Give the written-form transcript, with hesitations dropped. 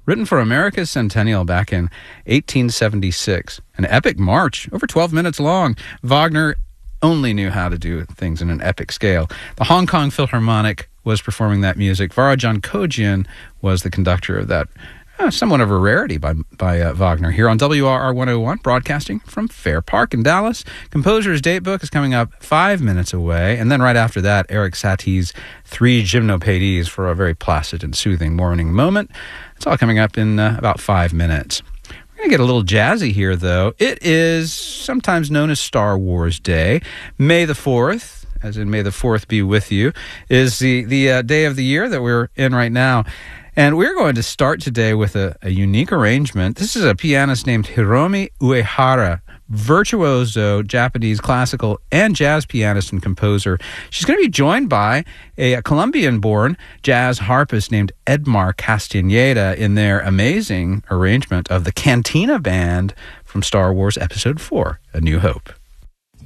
Written for America's centennial back in 1876. An epic march, over 12 minutes long. Wagner only knew how to do things in an epic scale. The Hong Kong Philharmonic was performing that music. Varajan Kojian was the conductor of that. Somewhat of a rarity by Wagner here on WRR 101, broadcasting from Fair Park in Dallas. Composer's date book is coming up 5 minutes away, and then right after that, Erik Satie's 3 Gymnopédies for a very placid and soothing morning moment. It's all coming up in about 5 minutes. We're going to get a little jazzy here, though. It is sometimes known as Star Wars Day. May the 4th, as in May the 4th be with you, is the day of the year that we're in right now. And we're going to start today with a unique arrangement. This is a pianist named Hiromi Uehara, virtuoso Japanese classical and jazz pianist and composer. She's going to be joined by a Colombian-born jazz harpist named Edmar Castañeda in their amazing arrangement of the Cantina Band from Star Wars Episode 4, A New Hope.